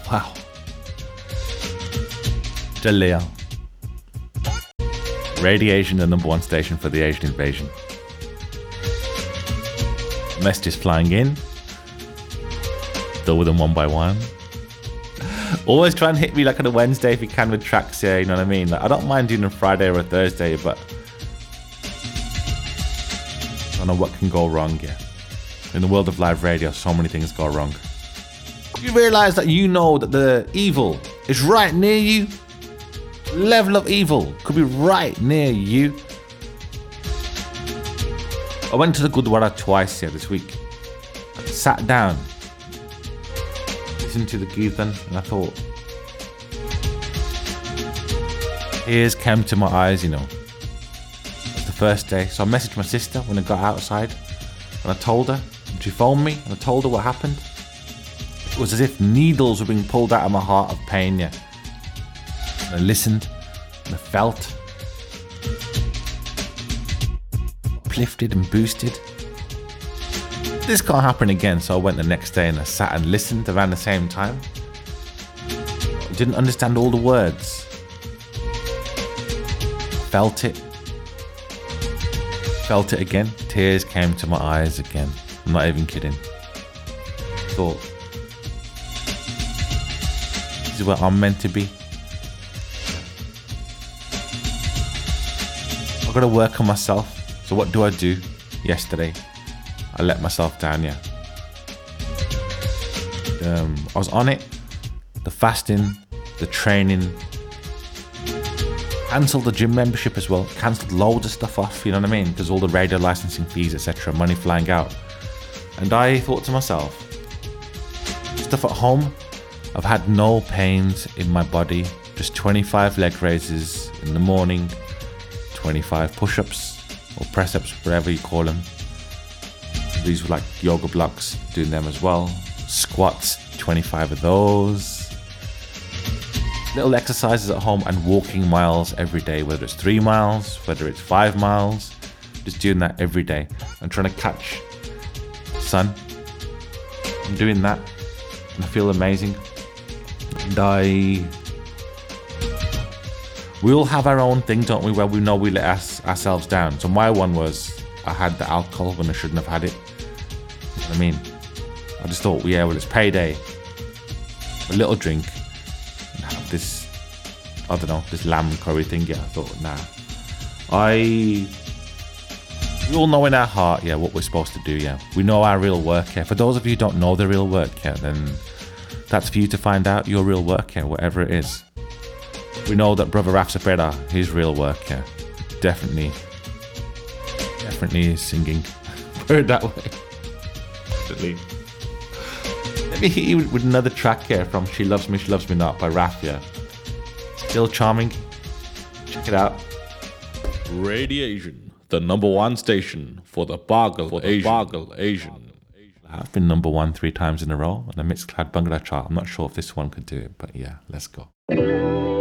Wow. Jaleel. Radiation, the number one station for the Asian invasion. Messages flying in. Deal with them one by one. Always try and hit me like on a Wednesday if you can with tracks, yeah, you know what I mean? Like, I don't mind doing a Friday or a Thursday, but I don't know what can go wrong, yeah. In the world of live radio, so many things go wrong. You realise that you know that the evil is right near you? Level of evil could be right near you. I went to the Gurdwara twice here this week. I sat down, listened to the Kirtan, and I thought, tears came to my eyes, you know. It was the first day, so I messaged my sister when I got outside, and I told her, and she phoned me, and I told her what happened. It was as if needles were being pulled out of my heart of pain, yeah. And I listened, and I felt uplifted and boosted. This can't happen again, so I went the next day and I sat and listened around the same time. I didn't understand all the words. Felt it. Felt it again. Tears came to my eyes again. I'm not even kidding. Thought, this is where I'm meant to be. I've got to work on myself. So what do I do? Yesterday, I let myself down, yeah. I was on it. The fasting, the training. Cancelled the gym membership as well. Cancelled loads of stuff off, you know what I mean? Because all the radio licensing fees, etc., money flying out. And I thought to myself, stuff at home, I've had no pains in my body. Just 25 leg raises in the morning, 25 push-ups or press-ups, whatever you call them. These were like yoga blocks, doing them as well. Squats, 25 of those. Little exercises at home and walking miles every day, whether it's 3 miles, whether it's 5 miles. Just doing that every day. I'm trying to catch the sun. I'm doing that and I feel amazing. And we all have our own thing, don't we, where we know we let ourselves down. So my one was, I had the alcohol when I shouldn't have had it. You know what I mean? I just thought, yeah, well, it's payday. A little drink and have this, I don't know, this lamb curry thing. Yeah, I thought, nah. We all know in our heart, yeah, what we're supposed to do, yeah. We know our real work, yeah. For those of you who don't know the real work, yeah, then that's for you to find out your real work, yeah, whatever it is. We know that Brother Raf Sapeda, his real work, yeah, definitely is singing. Put it that way. Definitely. Let me hit you with another track here from She Loves Me Not by Raf, yeah. Still charming. Check it out. Radiation, the number one station for the Bargle Asian. I've been number 1 3 times in a row on the Mixcloud Bangla chart. I'm not sure if this one could do it, but yeah, let's go.